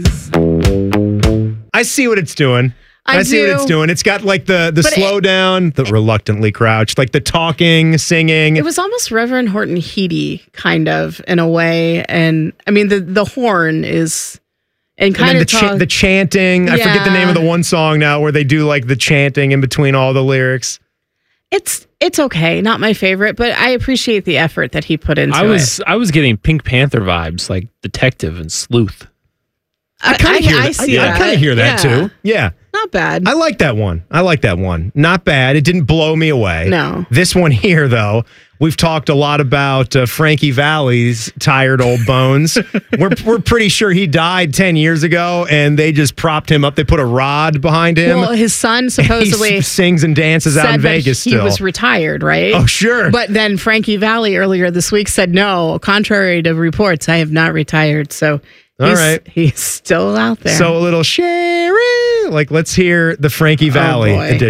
I see what it's doing. I see what it's doing. It's got like the slow down, the reluctantly crouched, like the talking, singing. It was almost Reverend Horton Heady, kind of, in a way. And I mean, the horn is, and kind of the chanting. Yeah. I forget the name of the one song now where they do like the chanting in between all the lyrics. It's okay. Not my favorite, but I appreciate the effort that he put into it. I was getting Pink Panther vibes, like Detective and Sleuth. I kind of hear that too. Yeah. Not bad. I like that one. Not bad. It didn't blow me away. No. This one here, though, we've talked a lot about Frankie Valli's tired old bones. We're pretty sure he died 10 years ago, and they just propped him up. They put a rod behind him. Well, his son supposedly he sings and dances out in Vegas he still. was retired, right? Oh, sure. But then Frankie Valli earlier this week said, no, contrary to reports, I have not retired. So he's still out there. So a little Sherry. Like, let's hear the Frankie Valli edition.